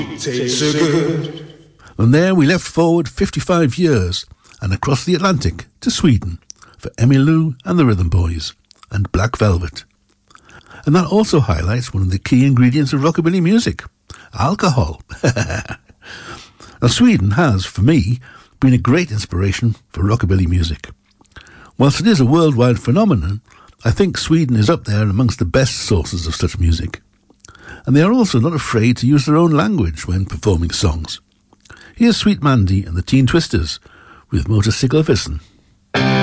Tastes so good. And there we left forward 55 years and across the Atlantic to Sweden for Emmylou and the Rhythm Boys and Black Velvet. And that also highlights one of the key ingredients of rockabilly music, alcohol. Now, Sweden has, for me, been a great inspiration for rockabilly music. Whilst it is a worldwide phenomenon, I think Sweden is up there amongst the best sources of such music. And they are also not afraid to use their own language when performing songs. Here's Sweet Mandy and the Teen Twisters with Motorcycle Vissen.